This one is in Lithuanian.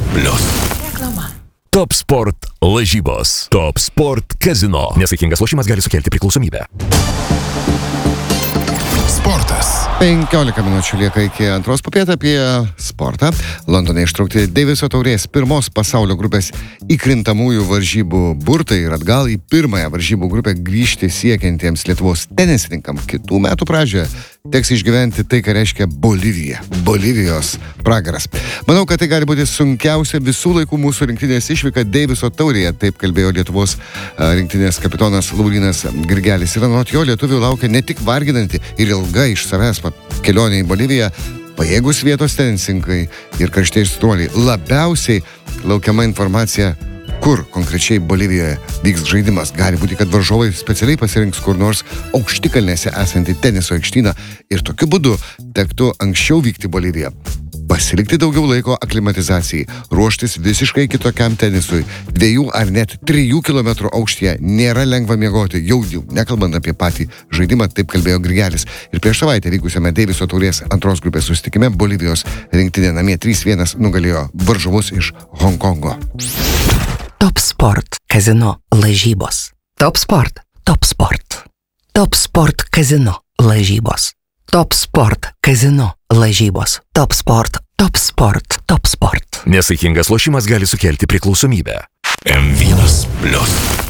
Reklama. Top Sport lažybos. Top Sport Casino. Nesaikingas lošimas gali sukelti priklausomybę. Sportas. 15 minučių lieka iki antros popietę apie sportą. Londone ištraukti Deiviso taurės pirmos pasaulio grupės įkrintamųjų varžybų burtai ir atgal į pirmąją varžybų grupę grįžti siekiantiems Lietuvos tenisininkams kitų metų pradžioje teks išgyventi tai, ką reiškia Bolivija. Bolivijos pragaras. Manau, kad tai gali būti sunkiausia visų laikų mūsų rinktinės išvyka Deiviso taurėje, taip kalbėjo Lietuvos rinktinės kapitonas Laurynas Grigelis. Ir anot jo lietuvių laukia ne tik varginanti ir ilga iš savęs kelionė į Boliviją, pajėgus vietos tenisininkai ir karštieji aistruoliai. Labiausiai laukiama informacija, kur konkrečiai Bolivijoje vyks žaidimas. Gali būti, kad varžovai specialiai pasirinks kur nors aukštikalnėse esantį teniso aikštyną ir tokiu būdu tektų anksčiau vykti į Boliviją. Pasilikti daugiau laiko aklimatizacijai, ruoštis visiškai kitokiam tenisui. 2 ar net 3 kilometrų aukštyje nėra lengva miegoti, jau nekalbant apie patį žaidimą, taip kalbėjo Grigelis. Ir prieš savaitę vykusiame Deiviso taurės antros grupės susitikime Bolivijos rinktinė namie 3-1 nugalėjo varžovus iš Honkongo. Top Sport Casino lažybos. Top Sport. Top Sport. Top Sport Casino lažybos. Top Sport Casino lažybos. Top Sport. Top Sport. Top Sport. Nesaikingas lošimas gali sukelti priklausomybę. M1+.